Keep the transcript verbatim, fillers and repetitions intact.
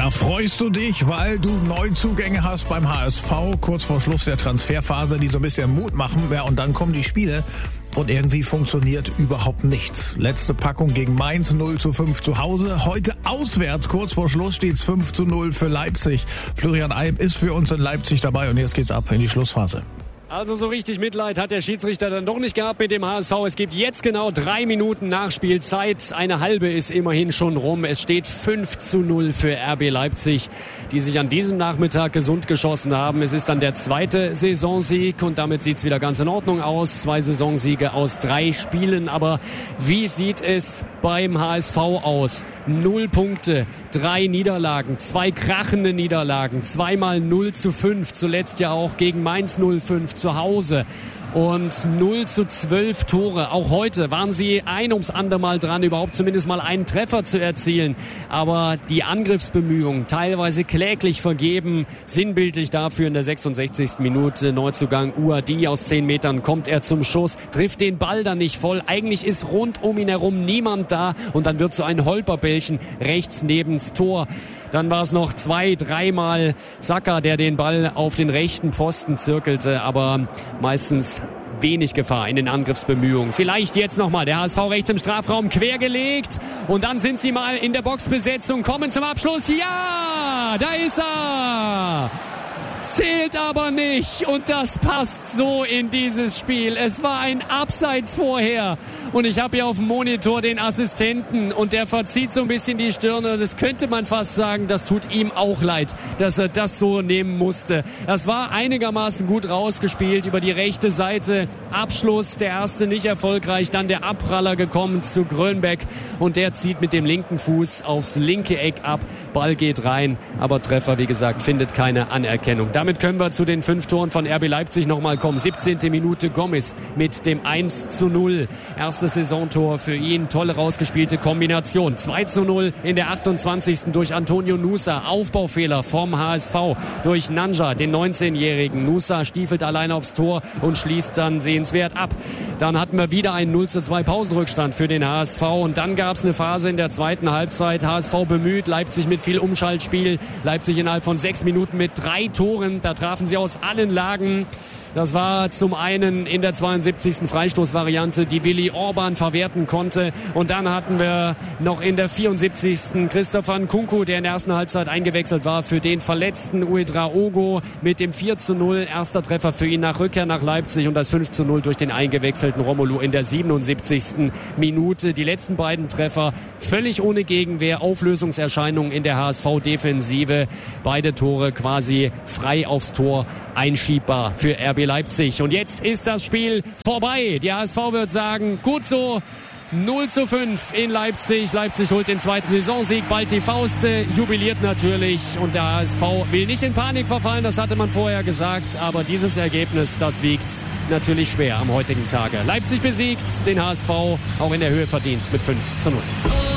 Da freust du dich, weil du Neuzugänge hast beim H S V, kurz vor Schluss der Transferphase, die so ein bisschen Mut machen. Ja, und dann kommen die Spiele und irgendwie funktioniert überhaupt nichts. Letzte Packung gegen Mainz, null zu fünf zu Hause. Heute auswärts, kurz vor Schluss steht's fünf zu null für Leipzig. Florian Eib ist für uns in Leipzig dabei und jetzt geht's ab in die Schlussphase. Also so richtig Mitleid hat der Schiedsrichter dann doch nicht gehabt mit dem H S V. Es gibt jetzt genau drei Minuten Nachspielzeit. Eine halbe ist immerhin schon rum. Es steht fünf zu null für R B Leipzig, die sich an diesem Nachmittag gesund geschossen haben. Es ist dann der zweite Saisonsieg und damit sieht es wieder ganz in Ordnung aus. Zwei Saisonsiege aus drei Spielen. Aber wie sieht es beim H S V aus? Null Punkte, drei Niederlagen, zwei krachende Niederlagen, zweimal null zu fünf, zuletzt ja auch gegen Mainz null fünf zu Hause. Und null zu zwölf Tore. Auch heute waren sie ein ums andere Mal dran, überhaupt zumindest mal einen Treffer zu erzielen. Aber die Angriffsbemühungen, teilweise kläglich vergeben, sinnbildlich dafür in der sechsundsechzigsten Minute. Neuzugang Uadi aus zehn Metern kommt er zum Schuss, trifft den Ball dann nicht voll. Eigentlich ist rund um ihn herum niemand da und dann wird so ein Holperbällchen rechts neben's Tor. Dann war es noch zwei, dreimal Saka, der den Ball auf den rechten Pfosten zirkelte, aber meistens wenig Gefahr in den Angriffsbemühungen. Vielleicht jetzt nochmal der H S V rechts im Strafraum quergelegt und dann sind sie mal in der Boxbesetzung, kommen zum Abschluss. Ja, da ist er! Zählt aber nicht und das passt so in dieses Spiel. Es war ein Abseits vorher und ich habe hier auf dem Monitor den Assistenten und der verzieht so ein bisschen die Stirne. Das könnte man fast sagen, das tut ihm auch leid, dass er das so nehmen musste. Das war einigermaßen gut rausgespielt über die rechte Seite. Abschluss, der erste nicht erfolgreich, dann der Abpraller gekommen zu Grönbeck und der zieht mit dem linken Fuß aufs linke Eck ab. Ball geht rein, aber Treffer, wie gesagt, findet keine Anerkennung. Damit können wir zu den fünf Toren von R B Leipzig nochmal kommen. siebzehnte Minute Gomez mit dem eins zu null. Erstes Saisontor für ihn. Tolle rausgespielte Kombination. zwei zu null in der achtundzwanzigsten durch Antonio Nusa. Aufbaufehler vom H S V durch Nanja, den neunzehnjährigen. Nusa stiefelt alleine aufs Tor und schließt dann sehenswert ab. Dann hatten wir wieder einen null zu zwei Pausenrückstand für den H S V. Und dann gab es eine Phase in der zweiten Halbzeit. H S V bemüht, Leipzig mit viel Umschaltspiel. Leipzig innerhalb von sechs Minuten mit drei Toren. Da trafen sie aus allen Lagen. Das war zum einen in der zweiundsiebzigsten Freistoßvariante, die Willi Orban verwerten konnte. Und dann hatten wir noch in der vierundsiebzigsten Christopher Nkunku, der in der ersten Halbzeit eingewechselt war für den verletzten Ouedraogo mit dem vier zu null. Erster Treffer für ihn nach Rückkehr nach Leipzig und das fünf zu null durch den eingewechselten Romelu in der siebenundsiebzigsten Minute. Die letzten beiden Treffer völlig ohne Gegenwehr, Auflösungserscheinungen in der H S V-Defensive. Beide Tore quasi frei aufs Tor einschiebbar für R B Leipzig. Und jetzt ist das Spiel vorbei. Die H S V wird sagen, gut so, null zu fünf in Leipzig. Leipzig holt den zweiten Saisonsieg, bald die Fauste, jubiliert natürlich. Und der H S V will nicht in Panik verfallen, das hatte man vorher gesagt. Aber dieses Ergebnis, das wiegt natürlich schwer am heutigen Tage. Leipzig besiegt, den H S V auch in der Höhe verdient mit fünf zu null.